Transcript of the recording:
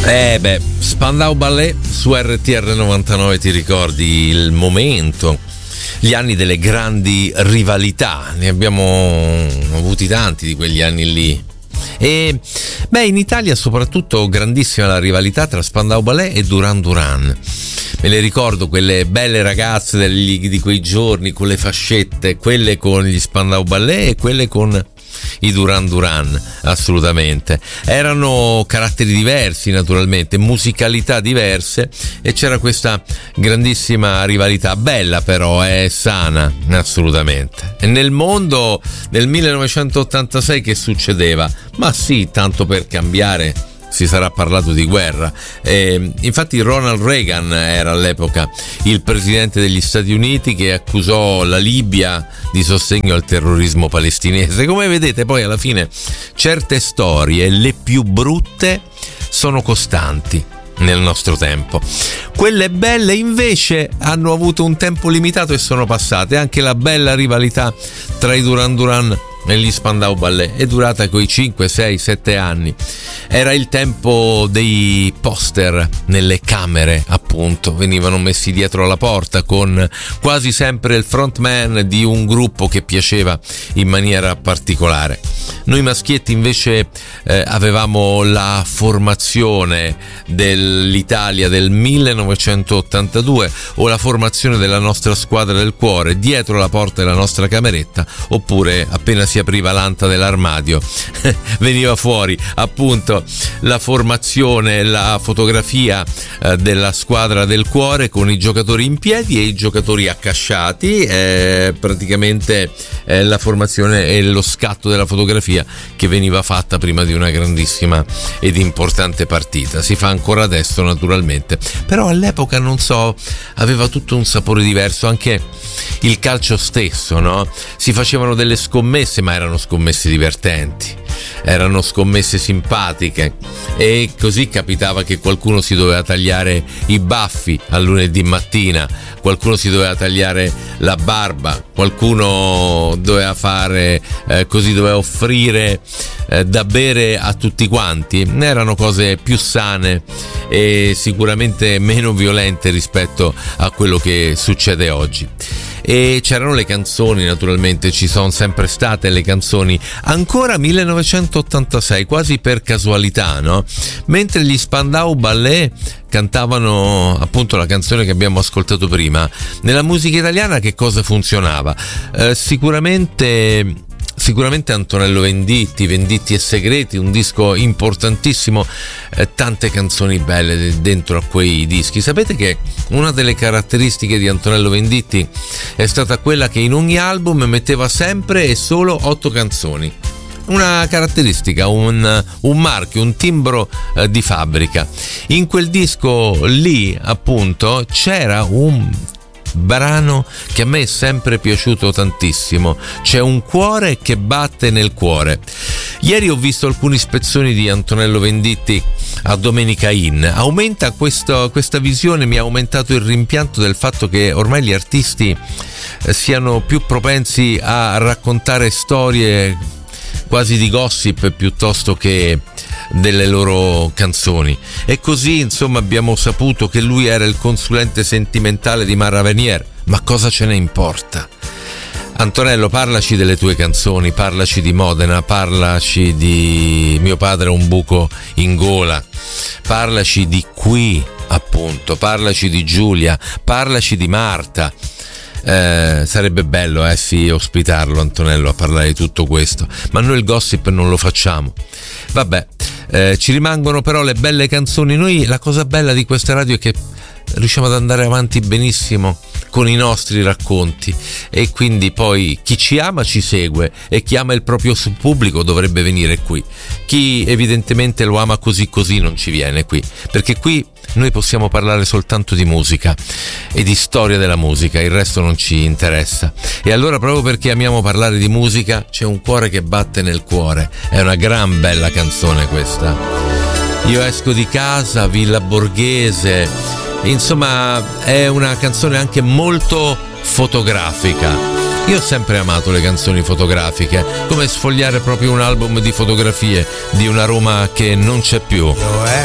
Spandau Ballet su RTR 99, ti ricordi il momento, gli anni delle grandi rivalità, ne abbiamo avuti tanti di quegli anni lì. E in Italia soprattutto grandissima la rivalità tra Spandau Ballet e Duran Duran. Me le ricordo quelle belle ragazze di quei giorni con le fascette, quelle con gli Spandau Ballet e quelle con i Duran Duran, assolutamente. Erano caratteri diversi, naturalmente, musicalità diverse, e c'era questa grandissima rivalità, bella però, sana, assolutamente. E nel mondo del 1986 che succedeva? Ma sì, tanto per cambiare si sarà parlato di guerra. Infatti Ronald Reagan era all'epoca il presidente degli Stati Uniti, che accusò la Libia di sostegno al terrorismo palestinese. Come vedete, poi alla fine certe storie, le più brutte, sono costanti nel nostro tempo. Quelle belle invece hanno avuto un tempo limitato e sono passate. Anche la bella rivalità tra i Duran Duran e gli Spandau Ballet è durata coi 5, 6, 7 anni. Era il tempo dei poster nelle camere, appunto, venivano messi dietro la porta con quasi sempre il frontman di un gruppo che piaceva in maniera particolare. Noi maschietti invece avevamo la formazione dell'Italia del 1982 o la formazione della nostra squadra del cuore dietro la porta della nostra cameretta, oppure appena si apriva l'anta dell'armadio veniva fuori appunto la formazione, la fotografia della squadra del cuore con i giocatori in piedi e i giocatori accasciati, praticamente la formazione e lo scatto della fotografia che veniva fatta prima di una grandissima ed importante partita. Si fa ancora adesso, naturalmente, però all'epoca, non so, aveva tutto un sapore diverso, anche il calcio stesso, no? Si facevano delle scommesse, ma erano scommesse divertenti, erano scommesse simpatiche, e così capitava che qualcuno si doveva tagliare i baffi a lunedì mattina, qualcuno si doveva tagliare la barba, qualcuno doveva fare così, doveva offrire da bere a tutti quanti. Erano cose più sane e sicuramente meno violente rispetto a quello che succede oggi. E c'erano le canzoni, naturalmente, ci sono sempre state le canzoni. Ancora 1986, quasi per casualità, no? Mentre gli Spandau Ballet cantavano appunto la canzone che abbiamo ascoltato prima, nella musica italiana che cosa funzionava? Sicuramente Antonello Venditti e Segreti, un disco importantissimo, tante canzoni belle dentro a quei dischi. Sapete che una delle caratteristiche di Antonello Venditti è stata quella che in ogni album metteva sempre e solo 8 canzoni. Una caratteristica, un marchio, un timbro di fabbrica. In quel disco lì, appunto, c'era un brano che a me è sempre piaciuto tantissimo: C'è un cuore che batte nel cuore. Ieri ho visto alcuni spezzoni di Antonello Venditti a Domenica Inn. Aumenta questa visione, mi ha aumentato il rimpianto del fatto che ormai gli artisti siano più propensi a raccontare storie quasi di gossip piuttosto che delle loro canzoni. E così, insomma, abbiamo saputo che lui era il consulente sentimentale di Mara Venier. Ma cosa ce ne importa? Antonello, parlaci delle tue canzoni, parlaci di Modena, parlaci di Mio padre ha un buco in gola, parlaci di Qui, appunto, parlaci di Giulia, parlaci di Marta. Sarebbe bello sì, ospitarlo, Antonello, a parlare di tutto questo, ma noi il gossip non lo facciamo. Vabbè, ci rimangono però le belle canzoni. Noi, la cosa bella di questa radio è che riusciamo ad andare avanti benissimo con i nostri racconti, e quindi poi chi ci ama ci segue, e chi ama il proprio pubblico dovrebbe venire qui. Chi evidentemente lo ama così non ci viene qui, perché qui noi possiamo parlare soltanto di musica e di storia della musica, il resto non ci interessa. E allora, proprio perché amiamo parlare di musica, C'è un cuore che batte nel cuore. È una gran bella canzone questa. Io esco di casa, Villa Borghese. Insomma, è una canzone anche molto fotografica. Io ho sempre amato le canzoni fotografiche, come sfogliare proprio un album di fotografie di una Roma che non c'è più. Io